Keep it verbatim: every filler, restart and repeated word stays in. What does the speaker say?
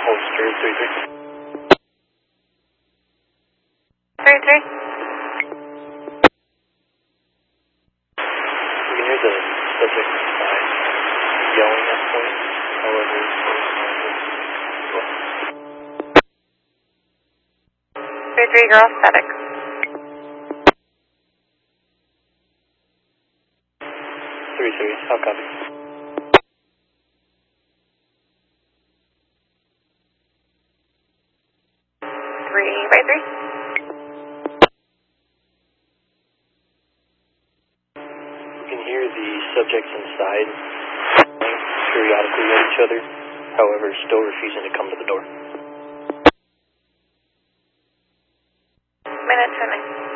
holster three three. three three. You can hear the subject inside yelling at points, however, three three girl, static. three three, how copy? three by three. You can hear the subjects inside yelling periodically at each other, however, still refusing to come to the door.